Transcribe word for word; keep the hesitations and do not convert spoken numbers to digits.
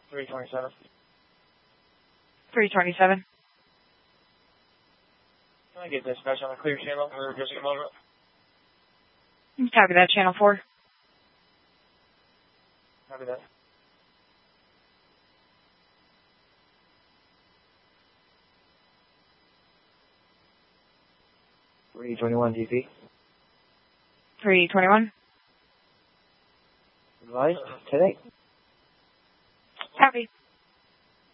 three twenty-seven. three twenty-seven. Can I get dispatch on the clear channel or just a moment? Copy that, channel four. Copy that. three twenty-one D P. three twenty-one. Advise today. Copy.